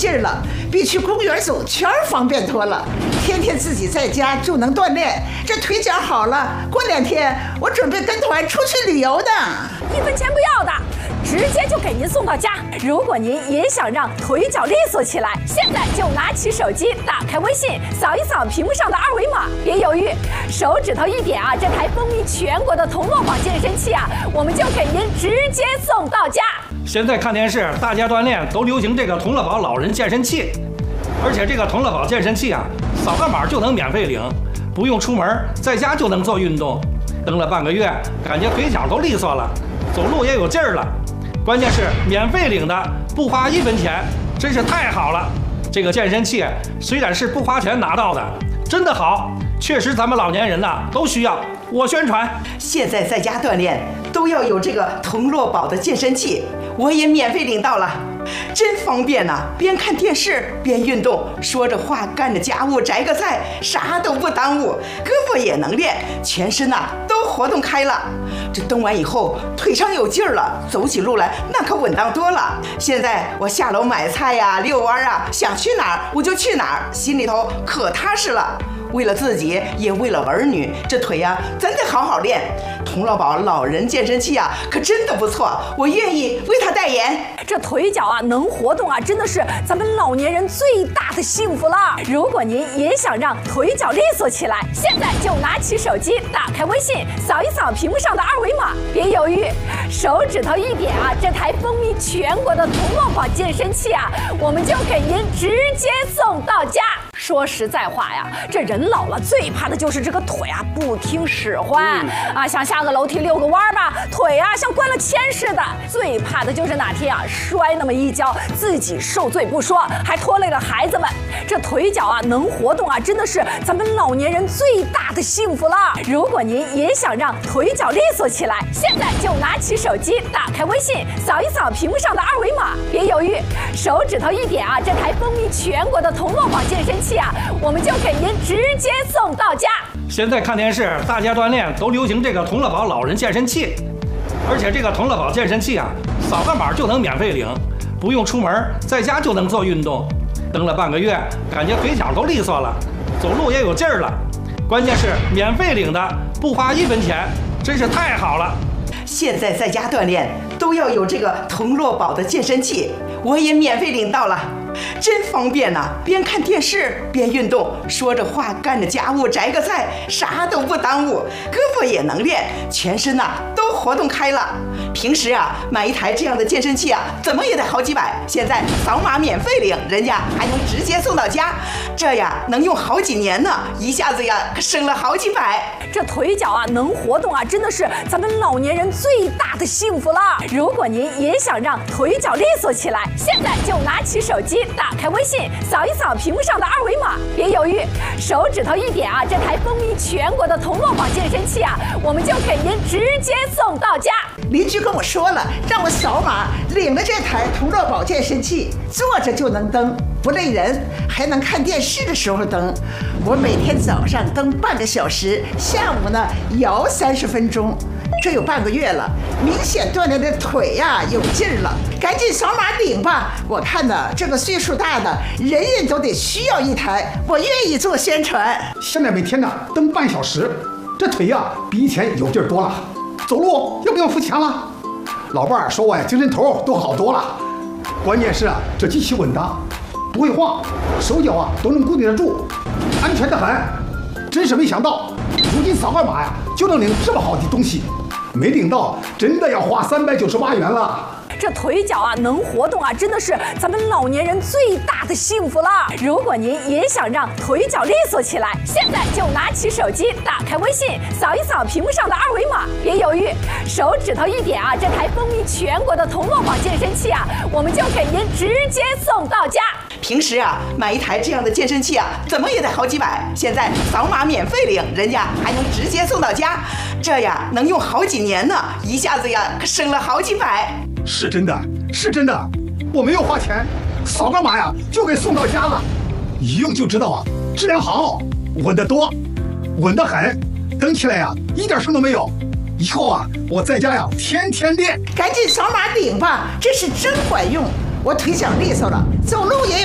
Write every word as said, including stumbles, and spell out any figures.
劲儿了，比去公园走圈方便多了。天天自己在家就能锻炼，这腿脚好了，过两天我准备跟团出去旅游的。 一分钱不要的，直接就给您送到家。如果您也想让腿脚利索起来，现在就拿起手机，打开微信，扫一扫屏幕上的二维码，别犹豫，手指头一点啊，这台风靡全国的同乐宝健身器啊，我们就给您直接送到家。 现在看电视，大家锻炼都流行这个同乐宝老人健身器，而且这个同乐宝健身器啊，扫个码就能免费领，不用出门，在家就能做运动。蹬了半个月，感觉腿脚都利索了，走路也有劲儿了。关键是免费领的，不花一分钱，真是太好了。这个健身器虽然是不花钱拿到的，真的好，确实咱们老年人呐都需要。我宣传， 现在在家锻炼都要有这个同乐宝的健身器，我也免费领到了，真方便呐、啊！边看电视边运动，说着话干着家务，摘个菜，啥都不耽误，胳膊也能练，全身呐、啊、都活动开了。这蹬完以后，腿上有劲儿了，走起路来那可稳当多了。现在我下楼买菜呀、遛弯啊，想去哪儿我就去哪儿，心里头可踏实了。为了自己，也为了儿女，这腿呀、啊，咱得好好练。同乐宝老人健身器啊，可真的不错，我愿意为他代言。 这腿脚啊能活动啊，真的是咱们老年人最大的幸福了。如果您也想让腿脚利索起来，现在就拿起手机，打开微信，扫一扫屏幕上的二维码，别犹豫，手指头一点啊，这台风靡全国的同乐宝健身器啊，我们就给您直接送到家。说实在话呀，这人老了最怕的就是这个腿啊不听使唤、嗯、啊，想下个楼梯遛个弯吧，腿啊像灌了铅似的。最怕的就是哪天啊摔那么一跤，自己受罪不说，还拖累了孩子们。这腿脚啊能活动啊，真的是咱们老年人最大的幸福了。如果您也想让腿脚利索起来，现在就拿起手机，打开微信，扫一扫屏幕上的二维码，别犹豫，手指头一点啊，这台风靡全国的同乐宝健身器啊，我们就给您直接送到家。 现在看电视，大家锻炼都流行这个同乐宝老人健身器，而且这个同乐宝健身器啊，扫个码就能免费领，不用出门，在家就能做运动。蹬了半个月，感觉腿脚都利索了，走路也有劲儿了。关键是免费领的，不花一分钱，真是太好了。 现在在家锻炼都要有这个同乐宝的健身器，我也免费领到了，真方便呐、啊！边看电视边运动，说着话干着家务，摘个菜，啥都不耽误，胳膊也能练，全身呐、啊、都活动开了。平时啊买一台这样的健身器啊，怎么也得好几百，现在扫码免费领，人家还能直接送到家，这呀能用好几年呢，一下子呀可省了好几百。 这腿脚啊能活动啊，真的是咱们老年人最大的幸福了。如果您也想让腿脚利索起来，现在就拿起手机，打开微信，扫一扫屏幕上的二维码，别犹豫，手指头一点啊，这台风靡全国的同乐宝健身器啊，我们就给您直接送到家。 邻居跟我说了，让我扫码领了这台同乐宝健身器，坐着就能蹬，不累人，还能看电视的时候蹬。我每天早上蹬半个小时，下午呢摇三十分钟，这有半个月了，明显锻炼的腿呀、啊、有劲儿了。赶紧扫码领吧！我看呢，这个岁数大的人人都得需要一台，我愿意做宣传。 现在每天呢蹬半小时，这腿呀、啊、比以前有劲儿多了，走路又不用付钱了。老伴儿说我呀精神头都好多了，关键是啊这机器稳当，不会晃，手脚啊都能固定得住，安全得很。真是没想到，如今扫个码呀就能领这么好的东西，没领到真的要花三百九十八元了。 这腿脚啊能活动啊，真的是咱们老年人最大的幸福了。如果您也想让腿脚利索起来，现在就拿起手机，打开微信，扫一扫屏幕上的二维码，别犹豫，手指头一点啊，这台风靡全国的同乐宝健身器啊，我们就给您直接送到家。 平时啊买一台这样的健身器啊，怎么也得好几百，现在扫码免费领，人家还能直接送到家，这呀能用好几年呢，一下子呀可省了好几百。 是真的，是真的，我没有花钱，扫个码呀就给送到家了，一用就知道啊，质量好，稳得多，稳得很，蹬起来呀一点声都没有。以后啊我在家呀天天练。 赶紧扫码领吧，这是真管用，我腿脚利索了，走路也有